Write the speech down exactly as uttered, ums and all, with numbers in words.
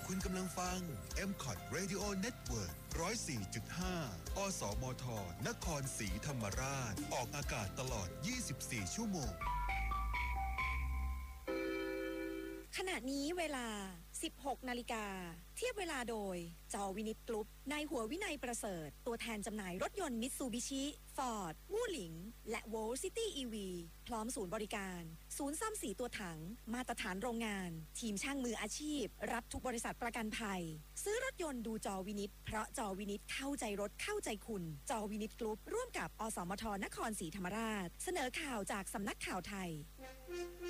คุณกำลังฟัง เอ็ม คอท Radio Network หนึ่งศูนย์สี่จุดห้า อสมท นครศรีธรรมราช ออกอากาศตลอด ยี่สิบสี่ ชั่วโมงขณะนี้เวลา สิบหกนาฬิกา เทียบเวลาโดยจอวินิตกรุ๊ปนายหัววินัยประเสริฐตัวแทนจำหน่ายรถยนต์มิตซูบิชิฟอร์ดวู่หลิงและโวลซิตี้อีวีพร้อมศูนย์บริการศูนย์ซ่อมสีตัวถังมาตรฐานโรงงานทีมช่างมืออาชีพรับทุกบริษัทประกันภัยซื้อรถยนต์ดูจอวินิตเพราะจอวินิตเข้าใจรถเข้าใจคุณจอวินิตกรุ๊ปร่วมกับอสมทนครศรีธรรมราชเสนอข่าวจากสำนักข่าวไทย